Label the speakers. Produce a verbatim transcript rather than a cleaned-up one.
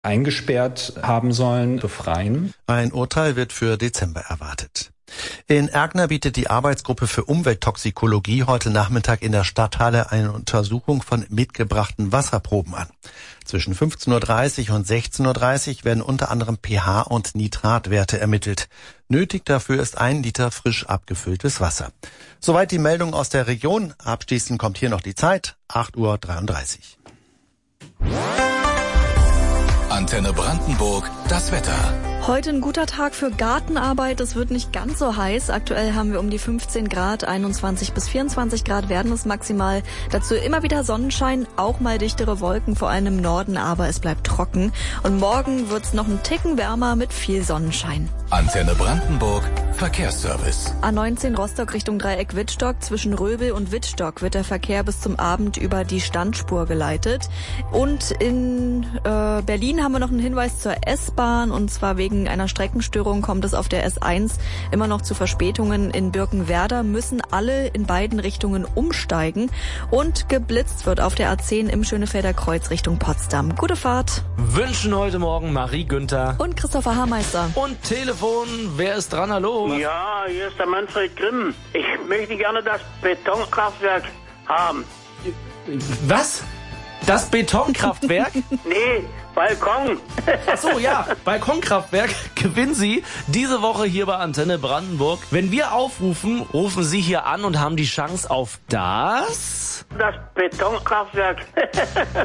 Speaker 1: eingesperrt haben sollen, befreien.
Speaker 2: Ein Urteil wird für Dezember erwartet. In Erkner bietet die Arbeitsgruppe für Umwelttoxikologie heute Nachmittag in der Stadthalle eine Untersuchung von mitgebrachten Wasserproben an. Zwischen fünfzehn Uhr dreißig und sechzehn Uhr dreißig werden unter anderem pH- und Nitratwerte ermittelt. Nötig dafür ist ein Liter frisch abgefülltes Wasser. Soweit die Meldung aus der Region. Abschließend kommt hier noch die Zeit, acht Uhr dreiunddreißig.
Speaker 3: Antenne Brandenburg, das Wetter.
Speaker 4: Heute ein guter Tag für Gartenarbeit. Es wird nicht ganz so heiß. Aktuell haben wir um die fünfzehn Grad, einundzwanzig bis vierundzwanzig Grad werden es maximal. Dazu immer wieder Sonnenschein, auch mal dichtere Wolken, vor allem im Norden, aber es bleibt trocken. Und morgen wird's noch einen Ticken wärmer mit viel Sonnenschein.
Speaker 3: Antenne Brandenburg, Verkehrsservice.
Speaker 4: A neunzehn Rostock Richtung Dreieck Wittstock. Zwischen Röbel und Wittstock wird der Verkehr bis zum Abend über die Standspur geleitet. Und in äh, Berlin haben wir noch einen Hinweis zur S-Bahn, und zwar wegen einer Streckenstörung kommt es auf der S eins immer noch zu Verspätungen. In Birkenwerder müssen alle in beiden Richtungen umsteigen, und geblitzt wird auf der A zehn im Schönefelder Kreuz Richtung Potsdam. Gute Fahrt.
Speaker 5: Wünschen heute Morgen Marie Günther
Speaker 4: und Christopher Haarmeister.
Speaker 5: Und Telefon, wer ist dran? Hallo?
Speaker 6: Ja, hier ist der Manfred Grimm. Ich möchte gerne das Betonkraftwerk haben.
Speaker 5: Was? Das Betonkraftwerk?
Speaker 6: Nee, Balkon.
Speaker 5: Ach so, ja, Balkonkraftwerk gewinnen Sie diese Woche hier bei Antenne Brandenburg. Wenn wir aufrufen, rufen Sie hier an und haben die Chance auf das...
Speaker 6: Das Betonkraftwerk.